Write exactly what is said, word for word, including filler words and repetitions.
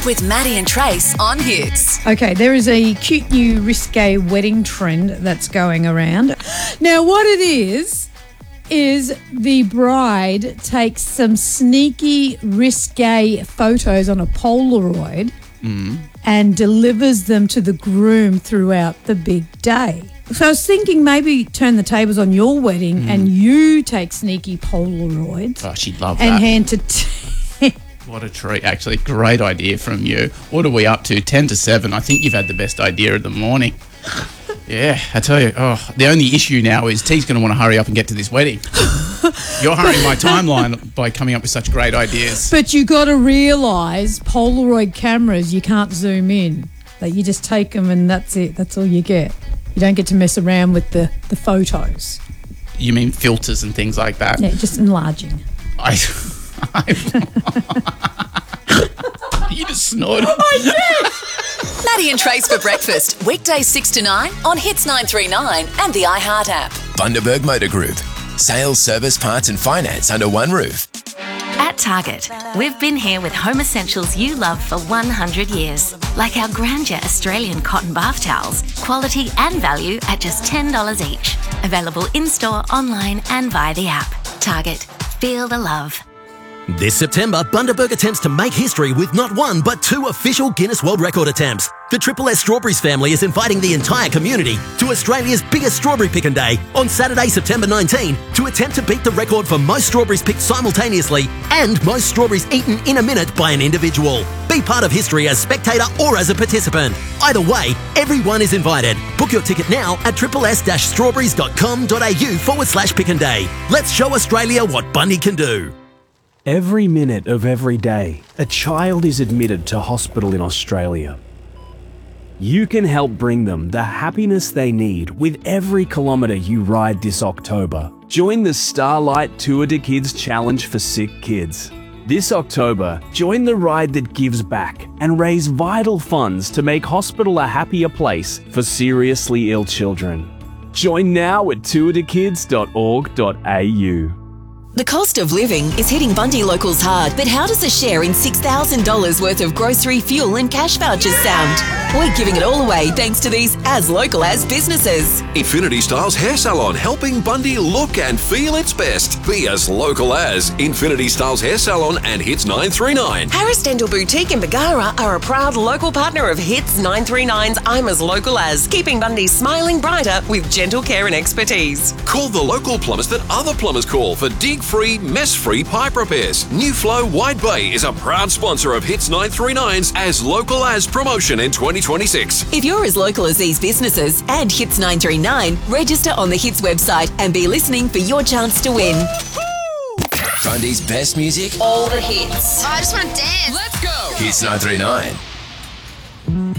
with Maddie and Trace on Hits. Okay, there is a cute new risque wedding trend that's going around. Now, what it is, is the bride takes some sneaky risque photos on a Polaroid mm. and delivers them to the groom throughout the big day. So I was thinking maybe turn the tables on your wedding mm. and you take sneaky Polaroids. Oh, she'd love and that. And hand to... T- What a treat. Actually, great idea from you. What are we up to? ten to seven. I think you've had the best idea of the morning. Yeah, I tell you. Oh, the only issue now is T's going to want to hurry up and get to this wedding. You're hurrying my timeline by coming up with such great ideas. But you got to realise Polaroid cameras, you can't zoom in. Like you just take them and that's it. That's all you get. You don't get to mess around with the, the photos. You mean filters and things like that? Yeah, just enlarging. I... You just snored. Oh, yes. Maddie and Trace for breakfast, weekdays six to nine on Hits nine three nine and the iHeart app. Bundaberg Motor Group. Sales, service, parts and finance under one roof. At Target, we've been here with home essentials you love for one hundred years. Like our Grandeur Australian cotton bath towels, quality and value at just ten dollars each. Available in-store, online and via the app. Target, feel the love. This September, Bundaberg attempts to make history with not one, but two official Guinness World Record attempts. The Triple S Strawberries family is inviting the entire community to Australia's biggest strawberry picking day on Saturday, September nineteenth, to attempt to beat the record for most strawberries picked simultaneously and most strawberries eaten in a minute by an individual. Be part of history as spectator or as a participant. Either way, everyone is invited. Book your ticket now at triple s strawberries dot com dot a u forward slash pick and day. Let's show Australia what Bundy can do. Every minute of every day, a child is admitted to hospital in Australia. You can help bring them the happiness they need with every kilometre you ride this October. Join the Starlight Tour de Kids Challenge for Sick Kids. This October, join the ride that gives back and raise vital funds to make hospital a happier place for seriously ill children. Join now at tour de kids dot org dot a u. The cost of living is hitting Bundy locals hard, but how does a share in six thousand dollars worth of grocery, fuel and cash vouchers sound? We're giving it all away thanks to these as local as businesses. Infinity Styles Hair Salon, helping Bundy look and feel its best. Be as local as Infinity Styles Hair Salon and Hits nine three nine. Harris Dental Boutique in Bargara are a proud local partner of Hits nine three nine's I'm as local as, keeping Bundy smiling brighter with gentle care and expertise. Call the local plumbers that other plumbers call for dig-free, mess-free pipe repairs. New Flow Wide Bay is a proud sponsor of Hits nine three nine's as local as promotion in twenty twenty-six. If you're as local as these businesses and Hits nine three nine, register on the Hits website and be listening for your chance to win. Bundy's best music. All the hits. I just want to dance. Hits nine three nine.